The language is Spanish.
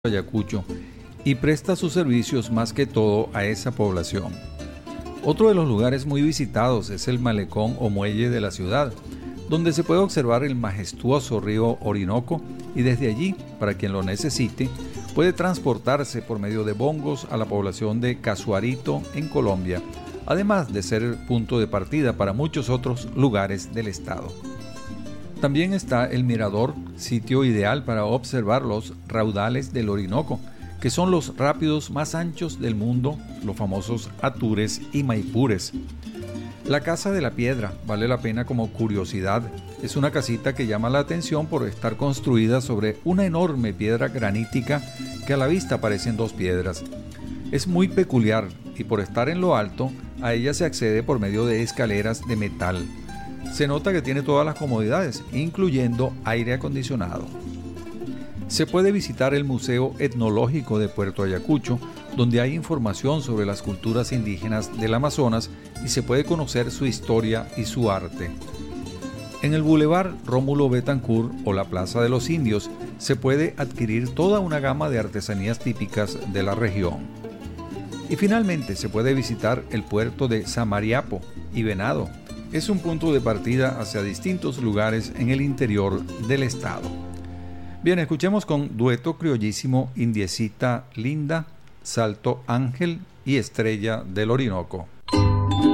Ayacucho y presta sus servicios más que todo a esa población. Otro de los lugares muy visitados es el malecón o muelle de la ciudad, donde se puede observar el majestuoso río Orinoco y desde allí, para quien lo necesite, puede transportarse por medio de bongos a la población de Casuarito en Colombia, además de ser el punto de partida para muchos otros lugares del estado. También está el Mirador, sitio ideal para observar los raudales del Orinoco, que son los rápidos más anchos del mundo, los famosos Atures y Maipures. La Casa de la Piedra vale la pena como curiosidad. Es una casita que llama la atención por estar construida sobre una enorme piedra granítica que a la vista parecen dos piedras. Es muy peculiar y por estar en lo alto, a ella se accede por medio de escaleras de metal. Se nota que tiene todas las comodidades, incluyendo aire acondicionado. Se puede visitar el Museo Etnológico de Puerto Ayacucho, donde hay información sobre las culturas indígenas del Amazonas y se puede conocer su historia y su arte. En el Boulevard Rómulo Betancourt o la Plaza de los Indios se puede adquirir toda una gama de artesanías típicas de la región. Y finalmente se puede visitar el puerto de Samariapo y Venado. Es un punto de partida hacia distintos lugares en el interior del estado. Bien, escuchemos con dueto criollísimo Indiecita Linda, Salto Ángel y Estrella del Orinoco.